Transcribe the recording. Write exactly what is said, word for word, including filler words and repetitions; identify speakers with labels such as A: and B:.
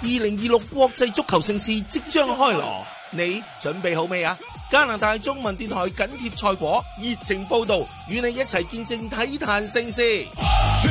A: 二零二六國際足球盛事即將開鑼，你準備好未啊？加拿大中文電台緊貼賽果，熱情報道，與你一齊見證體壇盛事。
B: 全